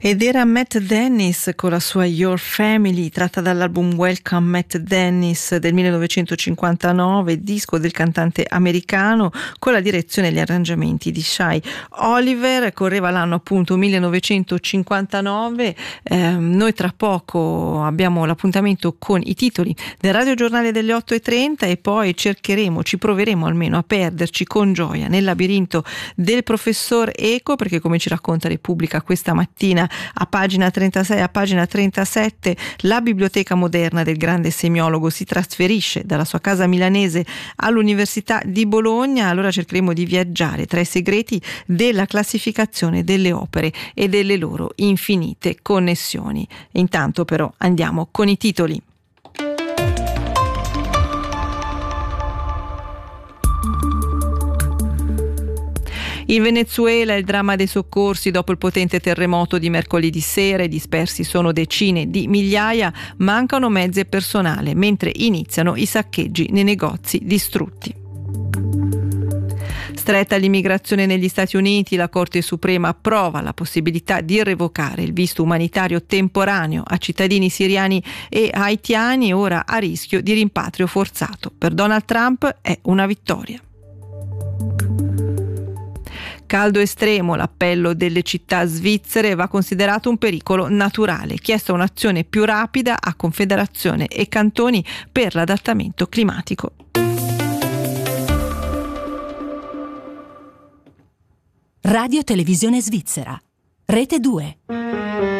Ed era Matt Dennis con la sua Your Family, tratta dall'album Welcome Matt Dennis del 1959, disco del cantante americano, con la direzione e gli arrangiamenti di Shai Oliver. Correva l'anno appunto 1959. Noi tra poco abbiamo l'appuntamento con i titoli del radiogiornale delle 8:30 e poi ci proveremo almeno a perderci con gioia nel labirinto del professor Eco, perché come ci racconta Repubblica questa mattina a pagina 36, a pagina 37, la biblioteca moderna del grande semiologo si trasferisce dalla sua casa milanese all'Università di Bologna. Allora cercheremo di viaggiare tra i segreti della classificazione delle opere e delle loro infinite connessioni. Intanto però andiamo con i titoli. In Venezuela il dramma dei soccorsi dopo il potente terremoto di mercoledì sera, i dispersi sono decine di migliaia, mancano mezzi e personale, mentre iniziano i saccheggi nei negozi distrutti. Stretta l'immigrazione negli Stati Uniti, la Corte Suprema approva la possibilità di revocare il visto umanitario temporaneo a cittadini siriani e haitiani, ora a rischio di rimpatrio forzato. Per Donald Trump è una vittoria. Caldo estremo, l'appello delle città svizzere va considerato un pericolo naturale, chiesta un'azione più rapida a Confederazione e cantoni per l'adattamento climatico. Radio Televisione Svizzera, Rete 2.